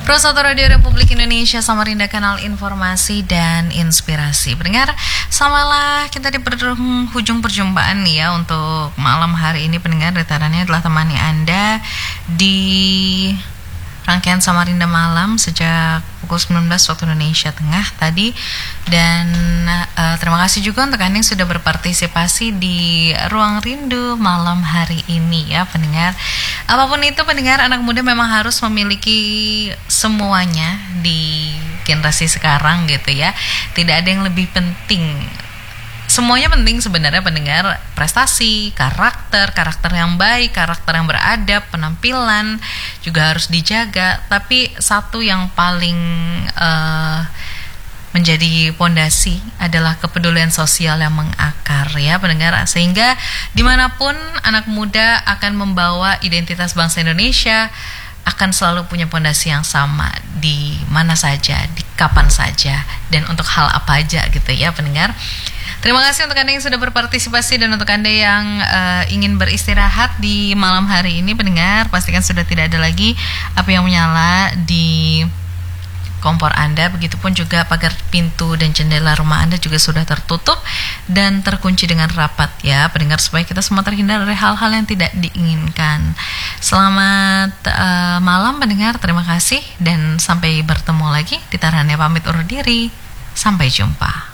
Pro 1 Radio Republik Indonesia, Samarinda, kanal informasi dan inspirasi. Pendengar, samalah kita di penghujung perjumpaan nih ya untuk malam hari ini. Pendengar, retarannya telah temani Anda di rangkaian Samarinda Malam sejak pukul 19 waktu Indonesia Tengah tadi. Dan terima kasih juga untuk Anda yang sudah berpartisipasi di Ruang Rindu malam hari ini ya pendengar. Apapun itu pendengar, anak muda memang harus memiliki semuanya di generasi sekarang gitu ya. Tidak ada yang lebih penting. Semuanya penting sebenarnya pendengar, prestasi, karakter yang baik, karakter yang beradab, penampilan juga harus dijaga. Tapi satu yang paling menjadi pondasi adalah kepedulian sosial yang mengakar ya pendengar. Sehingga dimanapun anak muda akan membawa identitas bangsa Indonesia akan selalu punya pondasi yang sama di mana saja, di kapan saja, dan untuk hal apa aja gitu ya pendengar. Terima kasih untuk Anda yang sudah berpartisipasi dan untuk Anda yang ingin beristirahat di malam hari ini pendengar, pastikan sudah tidak ada lagi api yang menyala di kompor Anda. Begitupun juga pagar pintu dan jendela rumah Anda juga sudah tertutup dan terkunci dengan rapat ya pendengar, supaya kita semua terhindar dari hal-hal yang tidak diinginkan. Selamat malam pendengar, terima kasih dan sampai bertemu lagi. Ditarannya pamit undur diri, sampai jumpa.